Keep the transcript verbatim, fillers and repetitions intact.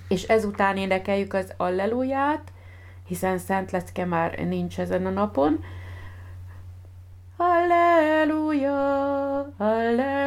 és ezután énekeljük az Alleluját, hiszen Szent Lecke már nincs ezen a napon. Alleluja, Alleluja,